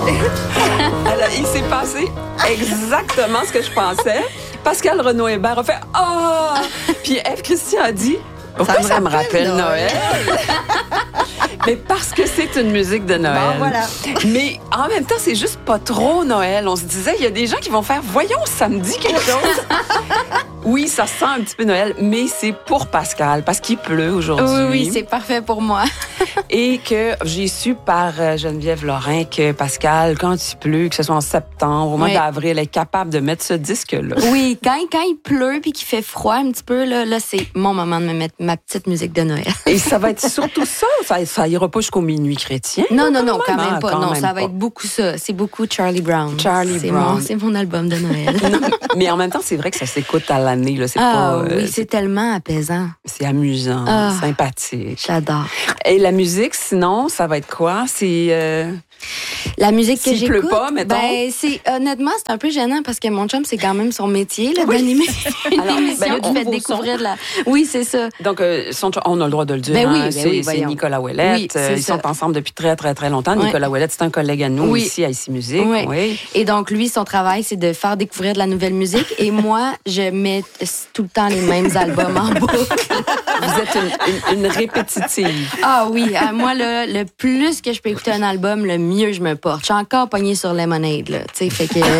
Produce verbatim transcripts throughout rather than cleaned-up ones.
Alors, il s'est passé exactement ce que je pensais. Pascal Renaud-Hébert a fait « Ah! Oh! » Puis Ève Christian a dit « Pourquoi ça, ça me rappelle Noël? » Mais parce que c'est une musique de Noël. Bon, voilà. Mais en même temps, c'est juste pas trop Noël. On se disait, il y a des gens qui vont faire « Voyons, ça me dit quelque chose. » Oui, ça sent un petit peu Noël, mais c'est pour Pascal, parce qu'il pleut aujourd'hui. Oui, oui, c'est parfait pour moi. Et que j'ai su par Geneviève Lorrain que Pascal, quand il pleut, que ce soit en septembre, au mois oui. d'avril, est capable de mettre ce disque-là. Oui, quand, quand il pleut puis qu'il fait froid un petit peu, là, là, c'est mon moment de me mettre ma petite musique de Noël. Et ça va être surtout ça? Ça, ça ira pas jusqu'au minuit chrétien? Non, non, non, quand même, quand même pas. Quand non, même ça pas. va être beaucoup ça. C'est beaucoup Charlie Brown. Charlie c'est Brown. Mon, c'est mon album de Noël. Non, mais en même temps, c'est vrai que ça s'écoute à l'année. Là. C'est ah pas, oui, euh, c'est, c'est tellement apaisant. C'est amusant, ah, sympathique. J'adore. Et la musique, sinon, ça va être quoi? C'est... Euh... La musique que S'il j'écoute, pleut pas, mettons. Ben, c'est, honnêtement, c'est un peu gênant parce que mon chum, c'est quand même son métier là, oui. d'animer une Alors, émission ben, qui fait découvrir de la... Oui, c'est ça. Donc, euh, son, on a le droit de le dire. Ben oui, hein, ben c'est, oui, c'est Nicolas Ouellette. Oui, c'est Ils ça. sont ensemble depuis très, très, très longtemps. Oui. Nicolas Ouellette, c'est un collègue à nous oui. ici à Ici Musique. Oui. Oui. Et donc, lui, son travail, c'est de faire découvrir de la nouvelle musique. Et moi, je mets tout le temps les mêmes albums en boucle. Vous êtes une, une, une répétitive. Ah oui, euh, moi, là, le plus que je peux écouter un album, le mieux je me porte. Je suis encore pognée sur Lemonade, là. Tu sais, fait que...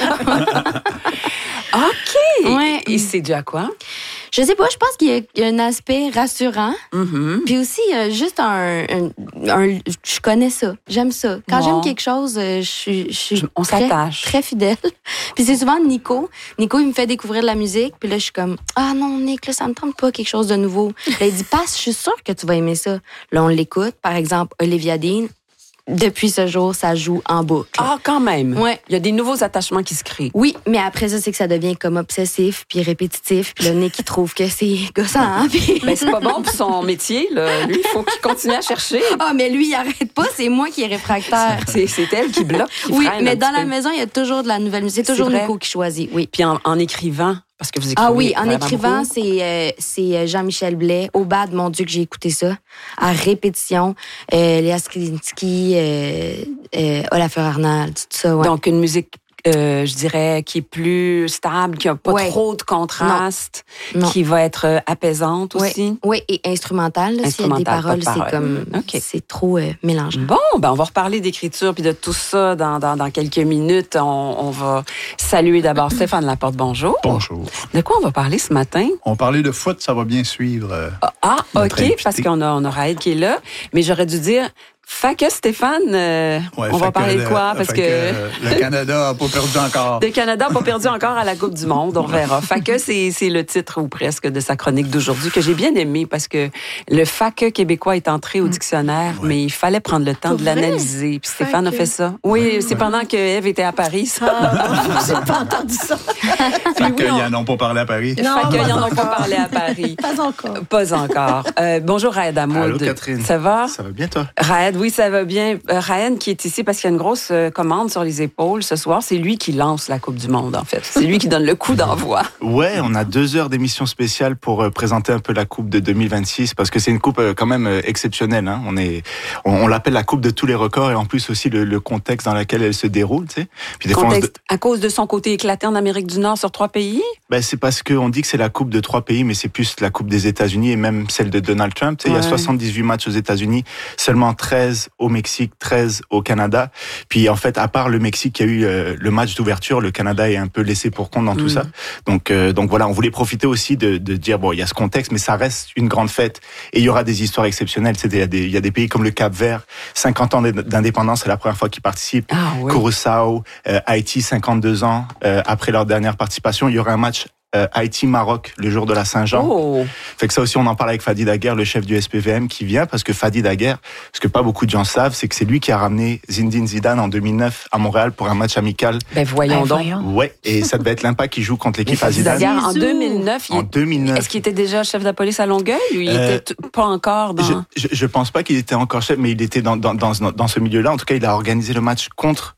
OK! Ouais. Et c'est dû à quoi? Je sais pas, je pense qu'il y a un aspect rassurant. Mm-hmm. Puis aussi, euh, juste un, un, un... Je connais ça. J'aime ça. Quand bon. j'aime quelque chose, euh, je suis... Je suis On très, s'attache. Très fidèle. Puis c'est souvent Nico. Nico, il me fait découvrir de la musique. Puis là, je suis comme, ah non, Nick, là, ça me tente pas quelque chose de nouveau. Là, il dit, passe, je suis sûre que tu vas aimer ça. Là, on l'écoute. Par exemple, Olivia Dean. Depuis ce jour, ça joue en boucle. Ah, quand même. Ouais. Il y a des nouveaux attachements qui se créent. Oui, mais après ça, c'est que ça devient comme obsessif puis répétitif. Puis le Nick, il trouve que c'est gossant. Hein? Puis... Ben, c'est pas bon pour son métier, là. Lui, il faut qu'il continue à chercher. Ah, mais lui, il arrête pas. C'est moi qui est réfractaire. C'est, c'est elle qui bloque, qui oui, freine. Oui, mais dans peu. la maison, il y a toujours de la nouvelle musique. C'est toujours c'est Nico qui choisit, oui. Puis en, en écrivant... Parce que vous écrivez ah oui, en écrivant, beaucoup. c'est, euh, c'est Jean-Michel Blais. Au bad, mon Dieu, que j'ai écouté ça. À répétition. Euh, Léa Skrinsky, euh, euh, Olafur Arnald, tout ça. Ouais. Donc, une musique, euh, je dirais, qui est plus stable, qui n'a pas ouais. trop de contraste, non. Non. qui va être euh, apaisante ouais. aussi. Oui, et instrumentale. Là, s'il y a des paroles, de paroles. c'est comme... Okay. C'est trop euh, mélangeant. Bon, ben on va reparler d'écriture puis de tout ça dans, dans, dans quelques minutes. On, on va saluer d'abord Stéphane Laporte. Bonjour. Bonjour. De quoi on va parler ce matin? On parlait de foot, ça va bien suivre. Euh, ah, OK, invité. Parce qu'on a, on a Raed qui est là. Mais j'aurais dû dire... Fait que Stéphane, euh, ouais, on va parler de quoi? Parce que, que le Canada n'a pas perdu encore. Le Canada n'a pas perdu encore à la Coupe du Monde, on verra. Fait que c'est, c'est le titre ou presque de sa chronique d'aujourd'hui que j'ai bien aimé parce que le fac québécois est entré au dictionnaire, ouais. mais il fallait prendre le temps Pour de vrai? l'analyser. Puis Stéphane fac. a fait ça. Oui, ouais, c'est ouais. pendant que Ève était à Paris. Ça. Ah, j'ai pas entendu ça. Puis oui, on... ils n'en ont pas parlé à Paris. Non, fait qu'ils n'en ont pas parlé à Paris. Pas encore. Pas encore. Euh, bonjour Raed Hamoud. Allô Catherine. Ça va? Ça va bien toi? Raed, oui, ça va bien. Euh, Raed qui est ici parce qu'il y a une grosse euh, commande sur les épaules ce soir. C'est lui qui lance la Coupe du Monde, en fait. C'est lui qui donne le coup d'envoi. Ouais, on a deux heures d'émission spéciale pour euh, présenter un peu la Coupe de deux mille vingt-six parce que c'est une coupe euh, quand même euh, exceptionnelle. Hein. On est, on, on l'appelle la Coupe de tous les records et en plus aussi le, le contexte dans lequel elle se déroule. Tu sais. Puis des contexte fois, se... À cause de son côté éclaté en Amérique du Nord sur trois pays? Ben, c'est parce qu'on dit que c'est la Coupe de trois pays, mais c'est plus la Coupe des États-Unis et même celle de Donald Trump. Tu sais, ouais. Il y a soixante-dix-huit matchs aux États-Unis, seulement treize au Mexique, treize au Canada. Puis en fait, à part le Mexique qui a eu euh, le match d'ouverture, le Canada est un peu laissé pour compte dans mmh. tout ça. Donc, euh, donc voilà, on voulait profiter aussi de, de dire bon, il y a ce contexte, mais ça reste une grande fête et il y aura des histoires exceptionnelles. C'est il y a des il y a des pays comme le Cap-Vert, cinquante ans d'indépendance, c'est la première fois qu'ils participent. Ah, oui. Curaçao, euh, Haïti, cinquante-deux ans euh, après leur dernière participation, il y aura un match Euh, Haïti-Maroc, le jour de la Saint-Jean. Oh. Fait que ça aussi, on en parle avec Fadi Daguerre, le chef du S P V M, qui vient, parce que Fadi Daguerre, ce que pas beaucoup de gens savent, c'est que c'est lui qui a ramené Zinedine Zidane en deux mille neuf à Montréal pour un match amical. Ben voyons ben, donc. Voyons. Ouais, et ça devait être l'Impact qui joue contre l'équipe à Zidane. Fadi Daguerre, en deux mille neuf, il en deux mille neuf. Est-ce qu'il était déjà chef de la police à Longueuil ou il euh, était pas encore dans... Je, je, je pense pas qu'il était encore chef, mais il était dans, dans, dans, dans ce milieu-là. En tout cas, il a organisé le match contre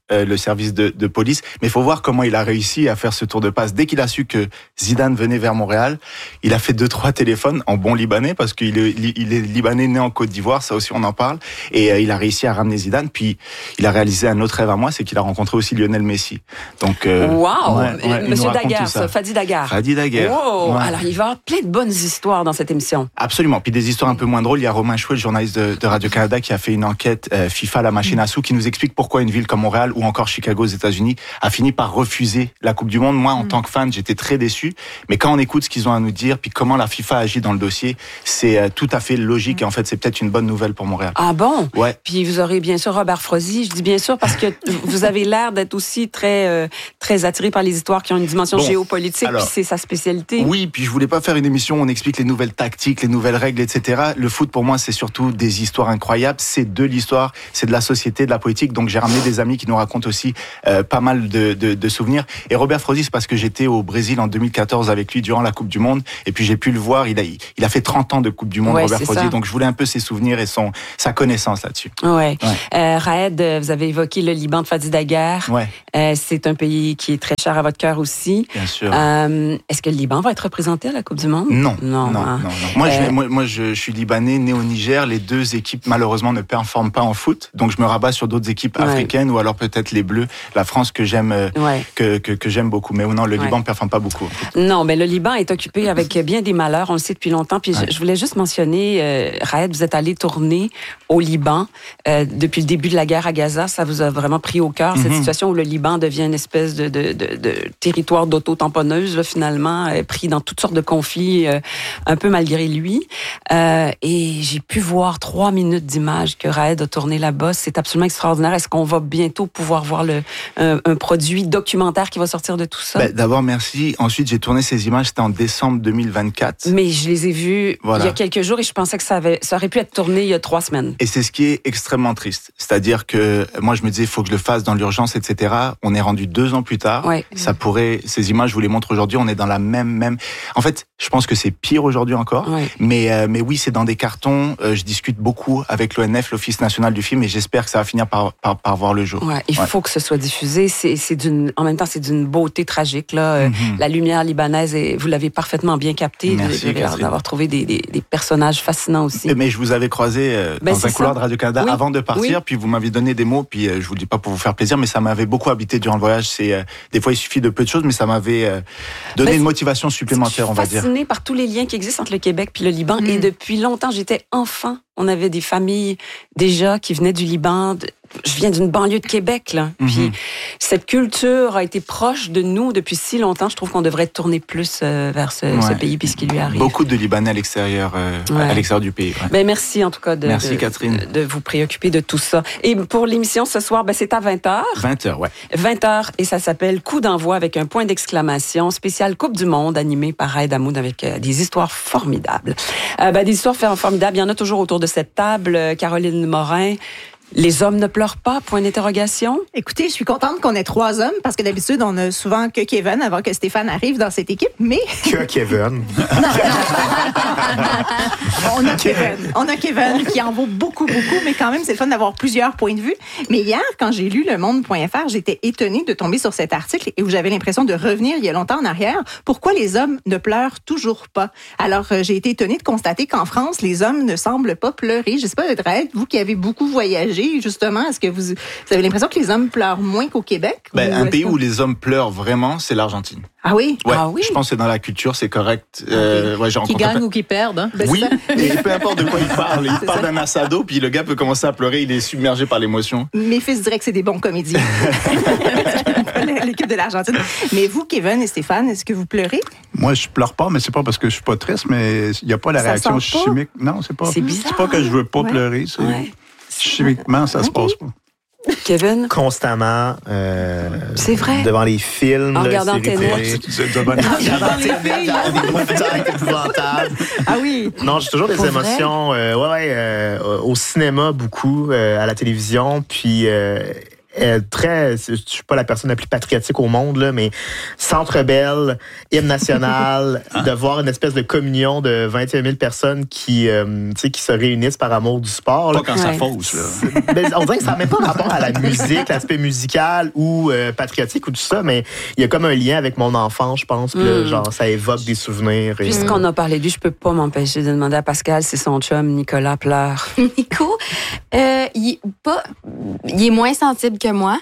euh, le service de, de police. Mais il faut voir comment il a réussi à faire ce tour de passe. Dès qu'il a su que Zidane venait vers Montréal, il a fait deux, trois téléphones en bon libanais, parce qu'il est, il est libanais né en Côte d'Ivoire, ça aussi on en parle. Et euh, il a réussi à ramener Zidane. Puis il a réalisé un autre rêve à moi, c'est qu'il a rencontré aussi Lionel Messi. Donc, euh, wow! ouais, ouais, Monsieur Daguerre, ça. Fadi Daguerre. Fadi Daguerre. Wow! Ouais. Alors, il va y avoir plein de bonnes histoires dans cette émission. Absolument. Puis des histoires un peu moins drôles. Il y a Romain Chouet, le journaliste de, de Radio-Canada, qui a fait une enquête euh, FIFA, la machine à sous, qui nous explique pourquoi une ville comme Montréal ou encore Chicago aux États-Unis a fini par refuser la Coupe du Monde. Moi, en mm. tant que fan, j'étais très déçu. Mais quand on écoute ce qu'ils ont à nous dire, puis comment la FIFA agit dans le dossier, c'est euh, tout à fait logique. Mm. Et en fait, c'est peut-être une bonne nouvelle pour Montréal. Ah bon? Ouais. Puis vous aurez bien sûr Robert Frozy. Je dis bien sûr parce que vous avez l'air d'être aussi très, euh, très attiré par les histoires qui ont une dimension bon, géopolitique. Alors, puis c'est sa spécialité. Oui, puis je voulais pas faire une émission où on explique les nouvelles tactiques, les nouvelles règles, et cetera. Le foot, pour moi, c'est surtout des histoires incroyables. C'est de l'histoire, c'est de la société, de la politique. Donc j'ai ramené des amis qui nous racontent aussi euh, pas mal de, de, de souvenirs. Et Robert Frozy, c'est parce que j'étais au Brésil en deux mille quatorze avec lui durant la Coupe du Monde. Et puis j'ai pu le voir. Il a, il a fait trente ans de Coupe du Monde, ouais, Robert Frozy. Ça. Donc je voulais un peu ses souvenirs et son, sa connaissance là-dessus. Ouais. ouais. Euh, Raed, vous avez évoqué le Liban de Fadi Daguerre. Ouais. Euh, c'est un pays qui est très cher à votre cœur aussi. Bien sûr. Euh, est-ce que le Liban va être représenté à la Coupe du Monde? Non. Non. Non, hein. non, non. Moi, euh... je, moi, moi je, je suis libanais, né au Niger. Les deux équipes, malheureusement, ne performent pas en foot. Donc je me rabats sur d'autres équipes ouais. africaines ou alors peut-être les Bleus, la France que j'aime, ouais. que, que, que j'aime beaucoup. Mais non, le ouais. Liban ne performe pas beaucoup. Non, mais le Liban est occupé avec bien des malheurs. On le sait depuis longtemps. Puis ouais. je, je voulais juste mentionner, euh, Raed, vous êtes allé tourner au Liban euh, depuis le début de la guerre à Gaza. Ça vous a vraiment pris au cœur, mm-hmm. cette situation où le Liban devient une espèce de, de, de, de territoire d'auto-tamponneuse, là, finalement, euh, pris dans toutes sortes de conflits, euh, un peu malgré lui. Euh, et j'ai pu voir trois minutes d'images que Raed a tourné là-bas. C'est absolument extraordinaire. Est-ce qu'on va bientôt pouvoir voir le, un, un produit documentaire qui va sortir de tout ça? Ben, d'abord, merci. Ensuite, j'ai tourné ces images, c'était en décembre deux mille vingt-quatre. Mais je les ai vues voilà. il y a quelques jours et je pensais que ça, avait, ça aurait pu être tourné il y a trois semaines. Et c'est ce qui est extrêmement triste. C'est-à-dire que moi, je me disais, il faut que je le fasse dans l'urgence, et cetera. On est rendu deux ans plus tard. Ouais. Ça pourrait, ces images, je vous les montre aujourd'hui, on est dans la même, même... En fait, je pense que c'est pire aujourd'hui encore. Ouais. Mais, euh, mais oui, c'est dans des cartons. Euh, je discute beaucoup avec l'O N F, l'Office national du film, et j'espère que ça va finir par, par, par voir le jour. Ouais, il ouais. faut que ce soit diffusé. C'est, c'est d'une, en même temps, c'est d'une beauté tragique. Là. Mm-hmm. La lumière libanaise, et vous l'avez parfaitement bien capté. Merci, de, de, d'avoir trouvé des, des, des personnages fascinants aussi. Mais je vous avais croisé euh, ben, dans un couloir ça. de Radio-Canada oui. avant de partir, oui. puis vous m'aviez donné des mots, puis euh, je vous le dis pas pour vous faire plaisir, mais ça m'avait beaucoup habité durant le voyage. C'est, euh, des fois, il suffit de peu de choses, mais ça m'avait euh, donné ben, une motivation supplémentaire, on va dire. Je suis fascinée par tous les liens qui existent entre le Québec et le Liban, mm. et depuis longtemps, j'étais enfant. On avait des familles déjà qui venaient du Liban. De, je viens d'une banlieue de Québec, là. Mm-hmm. Puis cette culture a été proche de nous depuis si longtemps. Je trouve qu'on devrait tourner plus euh, vers ce, ouais. ce pays puis ce qui lui arrive. Beaucoup de Libanais à l'extérieur, euh, ouais. à l'extérieur du pays. Ouais. Ben merci en tout cas de, merci, de, Catherine. de, de vous préoccuper de tout ça. Et pour l'émission ce soir, ben c'est à vingt heures. vingt heures, ouais. vingt heures et ça s'appelle Coup d'envoi avec un point d'exclamation spécial Coupe du Monde animé par Raed Hamoud avec euh, des histoires formidables. Euh, ben, des histoires formidables, il y en a toujours autour de cette table. Caroline Morin. Les hommes ne pleurent pas, point d'interrogation? Écoutez, je suis contente qu'on ait trois hommes, parce que d'habitude, on a souvent que Kevin avant que Stéphane arrive dans cette équipe, mais... Que Kevin. Non, non. on a Kevin. On a Kevin qui en vaut beaucoup, beaucoup, mais quand même, c'est le fun d'avoir plusieurs points de vue. Mais hier, quand j'ai lu Le Monde point F R, j'étais étonnée de tomber sur cet article et où j'avais l'impression de revenir il y a longtemps en arrière. Pourquoi les hommes ne pleurent toujours pas? Alors, j'ai été étonnée de constater qu'en France, les hommes ne semblent pas pleurer. Je sais pas, Raed, vous qui avez beaucoup voyagé, justement, est-ce que vous, vous avez l'impression que les hommes pleurent moins qu'au Québec? Ben, un pays que... où les hommes pleurent vraiment, c'est l'Argentine. Ah oui? Ouais, ah oui? Je pense que dans la culture, c'est correct. Euh, okay. ouais, j'ai qui gagnent ou qui perdent. Hein? Ben, oui, et peu importe de quoi il parle. Il parle d'un assado, puis le gars peut commencer à pleurer, il est submergé par l'émotion. Mes fils diraient que c'est des bons comédiens. L'équipe de l'Argentine. Mais vous, Kevin et Stéphane, est-ce que vous pleurez? Moi, je pleure pas, mais c'est pas parce que je suis pas triste, mais il n'y a pas la ça réaction chimique. Non, c'est pas. C'est bizarre. C'est pas que je veux pas ouais. pleurer. C'est... Ouais. Chimiquement, ça okay. se passe pas. Kevin? Constamment. Euh, c'est vrai. Devant les films. En regardant Ténet. En regardant Ténet, des montagnes épouvantables. Ah oui. Non, j'ai toujours des Pour émotions. Euh, ouais, ouais, euh, au cinéma, beaucoup, euh, à la télévision. Puis, euh, euh, très, je suis pas la personne la plus patriotique au monde, là, mais Centre Bell, hymne national, de voir une espèce de communion de vingt et un mille personnes qui, euh, tu sais, qui se réunissent par amour du sport. Pas là. quand Ouais. ça fausse, là. Ben, on dirait que ça n'a même pas rapport à la musique, l'aspect musical ou euh, patriotique ou tout ça, mais il y a comme un lien avec mon enfant, je pense. Puis là, Mm. genre, ça évoque des souvenirs. Et... Puisqu'on a parlé de lui, je peux pas m'empêcher de demander à Pascal si son chum, Nicolas, pleure. Nico, euh, il, est pas, il est moins sensible que moi.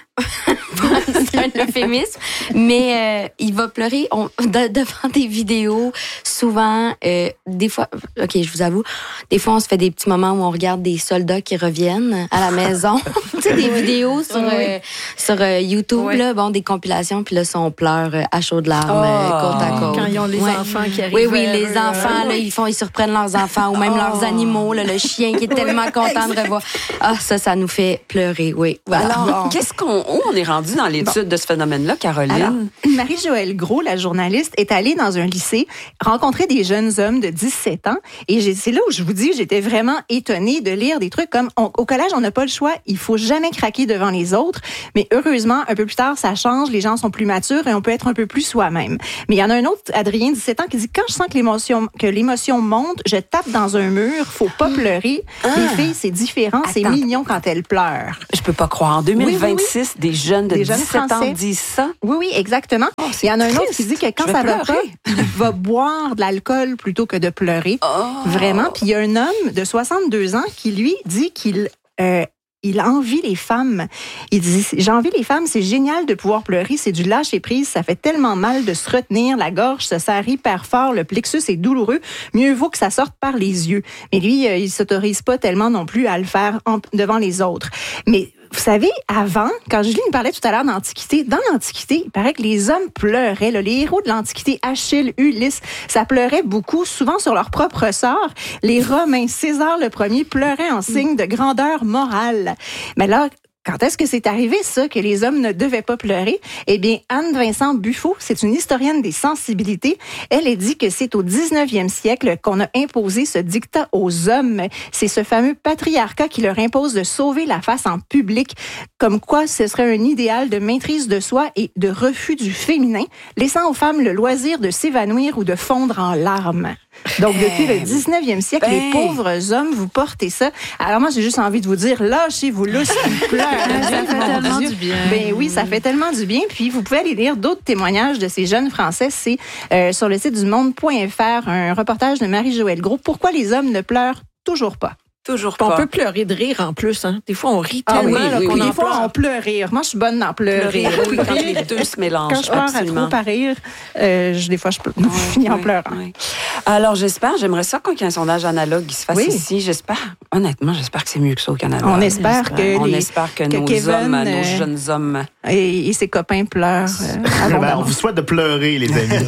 C'est un euphémisme. Mais euh, il va pleurer on, de, devant des vidéos. Souvent, euh, des fois, OK, je vous avoue, des fois, on se fait des petits moments où on regarde des soldats qui reviennent à la maison. Tu sais, des vidéos sur, Oui. euh, sur euh, YouTube, Oui. là, bon, des compilations. Puis là, ça, on pleure euh, à chaudes larmes, Oh. euh, côte à côte. Quand ils ont les Ouais. enfants qui arrivent. Oui, oui, vers les eux, enfants, euh, là, ils font, ils surprennent leurs enfants ou même Oh. leurs animaux, là, le chien qui est tellement content de revoir. Ah, ça, ça nous fait pleurer, oui. Voilà. Alors, Bon. qu'est-ce qu'on, où on est rendu dans l'étude de ce phénomène-là, Caroline? Alors, Marie-Joëlle Gros, la journaliste, est allée dans un lycée rencontrer des jeunes hommes de dix-sept ans. Et j'ai- c'est là où je vous dis, j'étais vraiment étonnée de lire des trucs comme on- au collège, on n'a pas le choix, il faut jamais craquer devant les autres. Mais heureusement, un peu plus tard, ça change, les gens sont plus matures et on peut être un peu plus soi-même. Mais il y en a un autre, Adrien, dix-sept ans, qui dit quand je sens que l'émotion que l'émotion monte, je tape dans un mur, faut pas pleurer. Les filles, c'est différent, c'est Attends. mignon quand elles pleurent. Je peux pas croire. En deux mille vingt-six, des jeunes de Des jeunes dix-sept ans Français. disent ça. Oui, oui, exactement. c'est Il y en a un autre triste. qui dit que quand Je vais ça va pas, pleurer. il va boire de l'alcool plutôt que de pleurer. Oh. Vraiment. Puis il y a un homme de soixante-deux ans qui, lui, dit qu'il euh, il envie les femmes. Il dit, j'ai envie les femmes, c'est génial de pouvoir pleurer, c'est du lâcher-prise, ça fait tellement mal de se retenir, la gorge se serre hyper fort, le plexus est douloureux, mieux vaut que ça sorte par les yeux. Mais lui, euh, il s'autorise pas tellement non plus à le faire en- devant les autres. Mais vous savez, avant, quand Julie nous parlait tout à l'heure d'Antiquité, dans l'Antiquité, il paraît que les hommes pleuraient. Là. Les héros de l'Antiquité, Achille, Ulysse, ça pleurait beaucoup, souvent sur leur propre sort. Les Romains, César le premier, pleuraient en signe de grandeur morale. Mais là, quand est-ce que c'est arrivé, ça, que les hommes ne devaient pas pleurer? Eh bien, Anne-Vincent Buffo, c'est une historienne des sensibilités. Elle a dit que c'est au dix-neuvième siècle qu'on a imposé ce dictat aux hommes. C'est ce fameux patriarcat qui leur impose de sauver la face en public, comme quoi ce serait un idéal de maîtrise de soi et de refus du féminin, laissant aux femmes le loisir de s'évanouir ou de fondre en larmes. Donc, depuis le dix-neuvième siècle, Ben. les pauvres hommes, vous portez ça. Alors moi, j'ai juste envie de vous dire, lâchez-vous là, s'il pleure. Ça fait tellement du bien. Ben oui, ça fait tellement du bien. Puis vous pouvez aller lire d'autres témoignages de ces jeunes Français. C'est euh, sur le site du monde point f r, un reportage de Marie-Joëlle Gros. Pourquoi les hommes ne pleurent toujours pas? Toujours Puis on pas. peut pleurer de rire en plus. Hein. Des fois, on rit Ah tellement oui, là, oui, qu'on oui. en Des fois, pleure. on pleure rire. Moi, je suis bonne dans pleurer. Pleurer, oui, quand les deux se mélangent. Quand je pleure à absolument. trop par rire, euh, je- des fois, je, peux, je finis en Oui, pleurant. oui. Alors, j'espère, j'aimerais ça qu'il y ait un sondage analogue qui se fasse Oui. ici. J'espère, honnêtement, j'espère que c'est mieux que ça au Canada. On espère que On les- espère que, que nos Kevin, hommes, nos euh, jeunes hommes. Et, et ses copains pleurent. euh, Ben, abondamment. on vous souhaite de pleurer, les amis.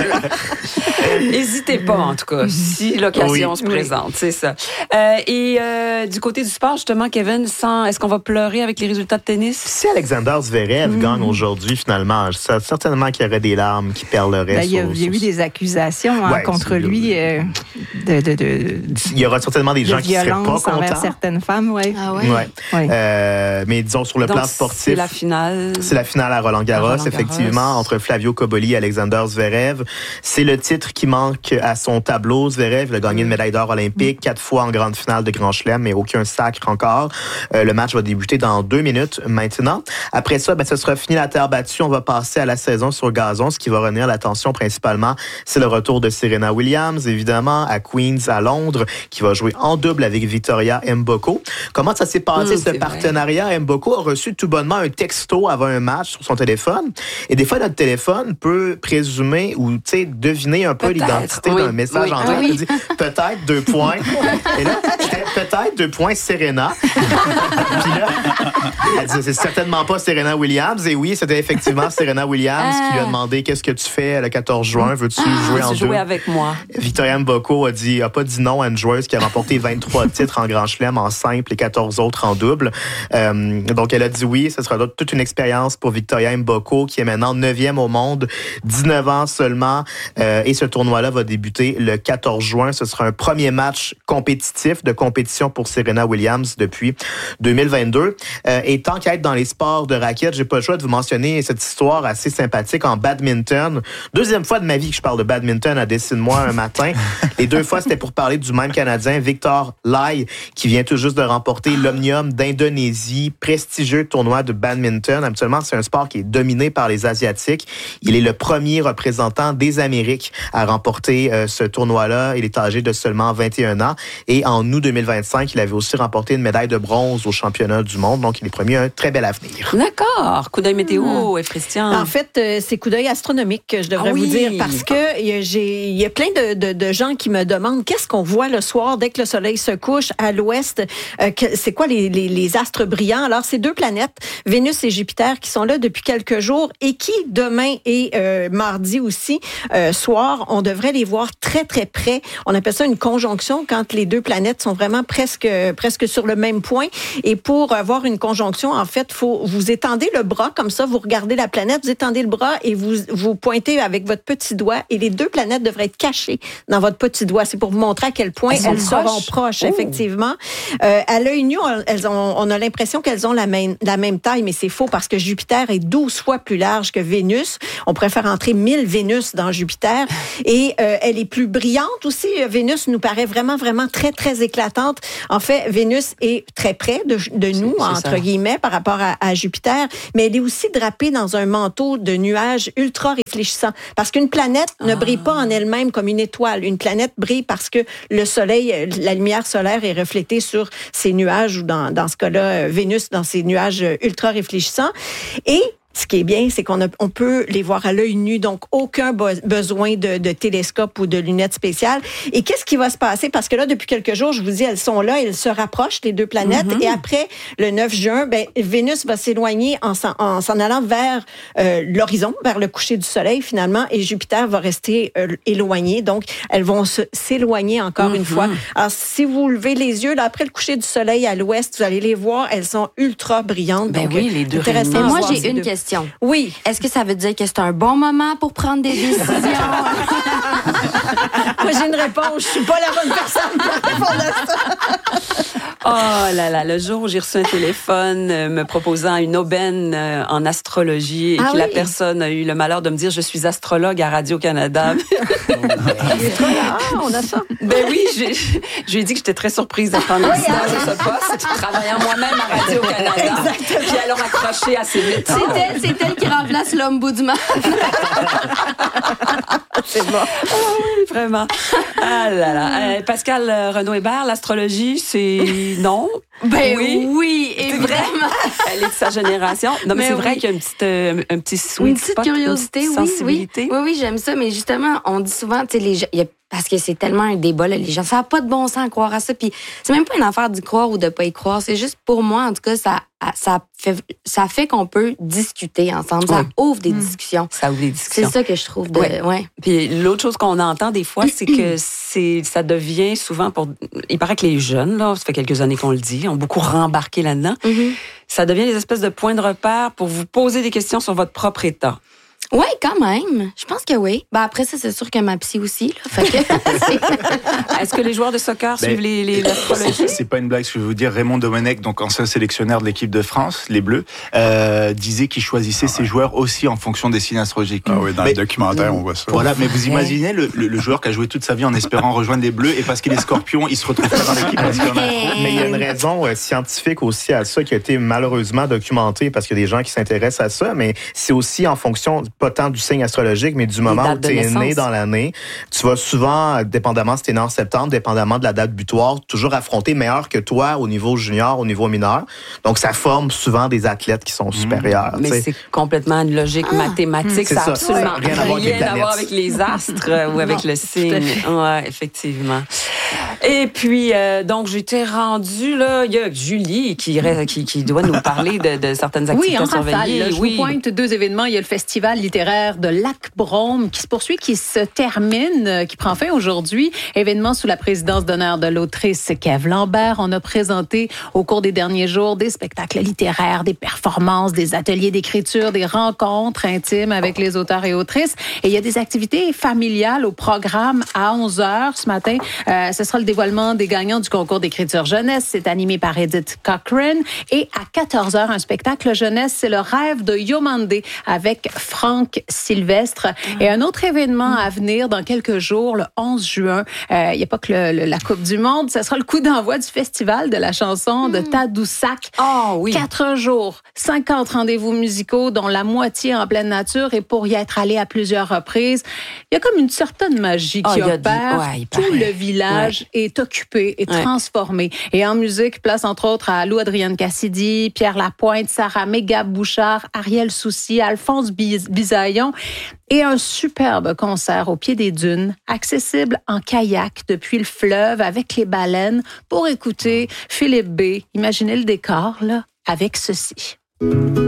N'hésitez pas, en tout cas, si l'occasion Oui. se présente, c'est ça. Euh, et euh, du côté du sport, justement, Kevin, sans, est-ce qu'on va pleurer avec les résultats de tennis? Si Alexander Zverev gagne aujourd'hui, finalement, ça, certainement qu'il y aurait des larmes qui perleraient. Ben, il y a, sur- il y a eu sur- des accusations hein, Ouais, contre c'est- lui euh, de, de, de, Il y aura certainement des de gens qui seraient pas violence envers contents. certaines femmes. Ouais. Ah ouais? Ouais. Ouais. Euh, mais disons, sur le Donc, plan c'est sportif, la finale. c'est la finale à Roland-Garros, À Roland-Garros. effectivement, entre Flavio Cobolli et Alexander Zverev. C'est le titre qui manque à son tableau. Zverev il a gagné une médaille d'or olympique, quatre fois en grande finale de Grand Chelem, mais aucun sacre encore. Euh, le match va débuter dans deux minutes maintenant. Après ça, ben, ce sera fini la terre battue. On va passer à la saison sur gazon. Ce qui va retenir l'attention principalement, c'est le retour de Serena Williams, évidemment, à Queens, à Londres, qui va jouer en double avec Victoria Mboko. Comment ça s'est passé, Mmh, ce c'est partenariat? Mboko a reçu tout bonnement un texto avant un match sur son téléphone. Et des fois, notre téléphone peut présumer ou, tu sais, deviner un peu Peut-être, l'identité oui, d'un message oui. en Ah direct. oui. Il dit peut-être deux points. Et là, c'était peut-être deux points Serena. Puis là, elle dit c'est certainement pas Serena Williams. Et oui, c'était effectivement Serena Williams qui lui a demandé qu'est-ce que tu fais le quatorze juin? Veux-tu jouer en Tu jouer deux? avec moi. Victoria Mboko a dit, a pas dit non à une joueuse qui a remporté vingt-trois titres en Grand Chelem en simple et quatorze autres en double. Euh, donc, elle a dit oui. Ce sera toute une expérience pour Victoria Mboko, qui est maintenant neuvième au monde, dix-neuf ans seulement. Euh, et ce tournoi-là va débuter le quatorze juin. Ce sera un premier match compétitif de compétition pour Serena Williams depuis deux mille vingt-deux. Euh, et tant qu'à être dans les sports de raquettes, j'ai pas le choix de vous mentionner cette histoire assez sympathique en badminton. Deuxième fois de ma vie que je parle de badminton à Dessine-moi un matin. Les deux fois, c'était pour parler du même Canadien, Victor Lai, qui vient tout juste de remporter l'Omnium d'Indonésie, prestigieux tournoi de badminton. Habituellement, c'est un sport qui est dominé par les Asiatiques. Il est le premier représentant des Amériques à remporter euh, ce tournoi-là. Il est âgé de seulement vingt et un ans. Et en août deux mille vingt-cinq, il avait aussi remporté une médaille de bronze au championnat du monde. Donc, il est promis un très bel avenir. D'accord. Coup d'œil météo, mmh. Christian. En fait, euh, c'est coup d'œil astronomique, je devrais ah oui. vous dire, parce que il y, y a plein de, de, de gens qui me demandent qu'est-ce qu'on voit le soir dès que le soleil se couche à l'ouest. Euh, que, c'est quoi les, les, les astres brillants? Alors, c'est deux planètes, Vénus et Jupiter, qui sont là depuis quelques jours et qui, demain et euh, mardi aussi, euh, soir, on devrait les voir très, très près. On appelle ça une conjonction quand les deux planètes sont vraiment presque, presque sur le même point. Et pour avoir une conjonction, en fait, faut vous étendez le bras comme ça, vous regardez la planète, vous étendez le bras et vous, vous pointez avec votre petit doigt et les deux planètes devraient être cachées dans votre petit doigt. C'est pour vous montrer à quel point elles, elles seront proches, oh. effectivement. Euh, à l'œil nu, on, elles ont, on a l'impression qu'elles ont la même, la même taille, mais c'est faux parce que Jupiter est douze fois plus large que Vénus. On pourrait faire entrer mille Vénus dans Jupiter et euh, elle est plus brillante aussi. Vénus nous paraît vraiment, vraiment très, très éclatante. En fait, Vénus est très près de, de nous, c'est, c'est entre ça. guillemets, par rapport à, à Jupiter, mais elle est aussi drapée dans un manteau de nuages ultra réfléchissants. Parce qu'une planète ne brille pas en elle-même comme une étoile. Une planète brille parce que le soleil, la lumière solaire est reflétée sur ces nuages, ou dans, dans ce cas-là, Vénus, dans ces nuages ultra réfléchissants. Et ce qui est bien, c'est qu'on a, on peut les voir à l'œil nu, donc aucun be- besoin de, de télescope ou de lunettes spéciales. Et qu'est-ce qui va se passer? Parce que là, depuis quelques jours, je vous dis, elles sont là, elles se rapprochent, les deux planètes. Mm-hmm. Et après, le neuf juin, ben, Vénus va s'éloigner en s'en, en s'en allant vers euh, l'horizon, vers le coucher du soleil, finalement, et Jupiter va rester euh, éloigné. Donc, elles vont se, s'éloigner encore mm-hmm. une fois. Alors, si vous levez les yeux, là, après le coucher du soleil à l'ouest, vous allez les voir, elles sont ultra brillantes. Ben donc, oui, les deux. Et moi, j'ai une question. Oui. Est-ce que ça veut dire que c'est un bon moment pour prendre des décisions? Moi, j'ai une réponse. Je suis pas la bonne personne pour répondre à ça. Oh là là, le jour où j'ai reçu un téléphone euh, me proposant une aubaine euh, en astrologie et ah que oui. la personne a eu le malheur de me dire « Je suis astrologue à Radio-Canada ». Ah, on a ça. Ben oui, j'ai, je lui ai dit que j'étais très surprise d'apprendre l'existence de ce poste, travaillant moi-même à Radio-Canada. Puis elle a raccroché assez vite. C'est elle, c'est elle qui remplace l'ombudsman. C'est bon. Ah oui, vraiment. Ah là là. Euh, Pascal Renaud-Hébert, l'astrologie, c'est non? Ben oui, oui et vraiment. Elle est de sa génération. Non, mais, mais c'est oui. vrai qu'il y a une petite, euh, un petit sweet une petite spot, curiosité, une petite oui, sensibilité. Oui, oui, oui, j'aime ça. Mais justement, on dit souvent, tu sais, les gens, il y a parce que c'est tellement un débat, là, les gens, ça n'a pas de bon sens à croire à ça. Puis c'est même pas une affaire d'y croire ou de pas y croire. C'est juste pour moi, en tout cas, ça, ça fait, ça fait qu'on peut discuter ensemble. Ça ouais. ouvre des mmh. discussions. Ça ouvre des discussions. C'est ça que je trouve de. Ouais. Ouais. Puis l'autre chose qu'on entend des fois, c'est que c'est, ça devient souvent pour. Il paraît que les jeunes, là, ça fait quelques années qu'on le dit, ont beaucoup rembarqué là-dedans. Mmh. Ça devient des espèces de points de repère pour vous poser des questions sur votre propre état. Oui, quand même. Je pense que oui. Ben après ça, c'est sûr que ma psy aussi. Là, fait que... Est-ce que les joueurs de soccer ben, suivent les, les, l'astrologie? C'est pas une blague, ce que je veux vous dire. Raymond Domenech, donc ancien sélectionneur de l'équipe de France, les Bleus, euh, disait qu'il choisissait ah ouais. ses joueurs aussi en fonction des signes astrologiques. Ah oui, dans mais, le documentaire, on voit ça. Voilà, mais vous imaginez le, le, le joueur qui a joué toute sa vie en espérant rejoindre les Bleus et parce qu'il est scorpion, il se retrouve pas dans l'équipe parce qu'il en a trop. Mais il y a une raison euh, scientifique aussi à ça qui a été malheureusement documentée parce qu'il y a des gens qui s'intéressent à ça, mais c'est aussi en fonction, pas tant du signe astrologique, mais du moment où tu es né dans l'année, tu vas souvent, dépendamment si tu es né en septembre, dépendamment de la date butoir, toujours affronter meilleur que toi au niveau junior, au niveau mineur. Donc, ça forme souvent des athlètes qui sont supérieurs. Mmh. Mais t'sais. C'est complètement une logique ah, mathématique. Mmh. Ça n'a absolument ça. rien, rien à voir avec les astres ou avec non, le signe. Oui, effectivement. Et puis, euh, donc, j'étais rendue, là, il y a Julie qui, qui, qui doit nous parler de, de certaines activités oui, en surveillées. Rafale, là, je oui, vous pointe deux événements. Il y a le festival littéraire de Lac-Brome qui se poursuit, qui se termine, qui prend fin aujourd'hui. Événement sous la présidence d'honneur de l'autrice Kev Lambert. On a présenté au cours des derniers jours des spectacles littéraires, des performances, des ateliers d'écriture, des rencontres intimes avec les auteurs et autrices. Et il y a des activités familiales au programme à onze heures ce matin. Euh, ce sera le dévoilement des gagnants du concours d'écriture jeunesse. C'est animé par Edith Cochrane. Et à quatorze heures, un spectacle jeunesse, c'est le rêve de Yomande avec Franck Sylvestre. Et un autre événement à venir dans quelques jours, le onze juin. Euh, il n'y a pas que le, le, la Coupe du Monde. Ce sera le coup d'envoi du Festival de la chanson de Tadoussac. Oh oui. Quatre jours, cinquante rendez-vous musicaux, dont la moitié en pleine nature. Et pour y être allé à plusieurs reprises, il y a comme une certaine magie qui oh, opère. Ouais, Tout le village ouais. est occupé et ouais. transformé. Et en musique, place entre autres à Lou Adrienne Cassidy, Pierre Lapointe, Sarah Méga Bouchard, Ariel Soucy, Alphonse Bisaillon et un superbe concert au pied des dunes, accessible en kayak depuis le fleuve avec les baleines pour écouter Philippe B. Imaginez le décor là avec ceci.